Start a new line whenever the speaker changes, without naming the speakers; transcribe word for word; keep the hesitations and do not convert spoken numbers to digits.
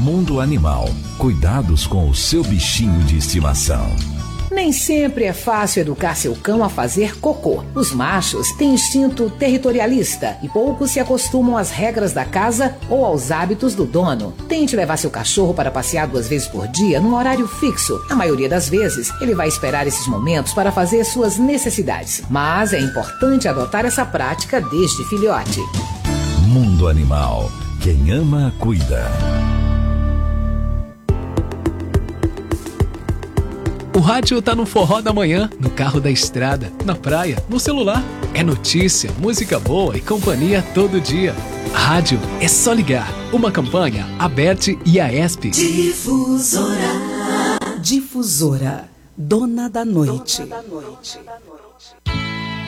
Mundo Animal. Cuidados com o seu bichinho de estimação.
Nem sempre é fácil educar seu cão a fazer cocô. Os machos têm instinto territorialista e poucos se acostumam às regras da casa ou aos hábitos do dono. Tente levar seu cachorro para passear duas vezes por dia num horário fixo. A maioria das vezes, ele vai esperar esses momentos para fazer suas necessidades. Mas é importante adotar essa prática desde filhote.
Mundo Animal. Quem ama, cuida.
O rádio tá no forró da manhã, no carro da estrada, na praia, no celular. É notícia, música boa e companhia todo dia. Rádio é só ligar. Uma campanha, Aberte e Aesp.
Difusora. Difusora. Dona da noite. Dona da noite.